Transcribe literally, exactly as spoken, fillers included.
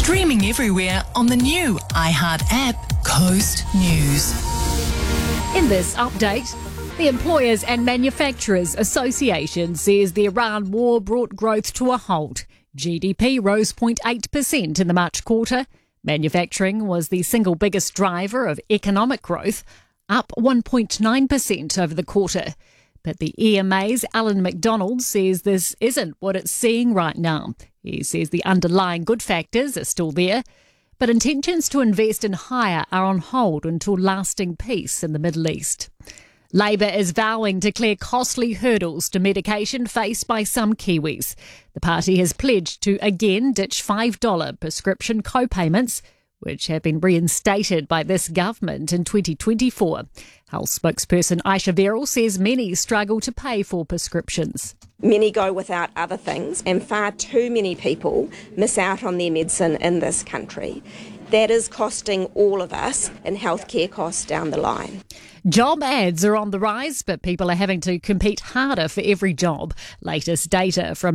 Streaming everywhere on the new iHeart app, Coast News. In this update, the Employers and Manufacturers Association says the Iran war brought growth to a halt. G D P rose zero point eight percent in the March quarter. Manufacturing was the single biggest driver of economic growth, up one point nine percent over the quarter. But the E M A's Alan McDonald says this isn't what it's seeing right now. He says the underlying good factors are still there, but intentions to invest in hire are on hold until lasting peace in the Middle East. Labour is vowing to clear costly hurdles to medication faced by some Kiwis. The party has pledged to again ditch five dollars prescription co-payments, which have been reinstated by this government in twenty twenty-four. Health spokesperson Aisha Verrill says many struggle to pay for prescriptions. Many go without other things, and far too many people miss out on their medicine in this country. That is costing all of us in healthcare costs down the line. Job ads are on the rise, but people are having to compete harder for every job. Latest data from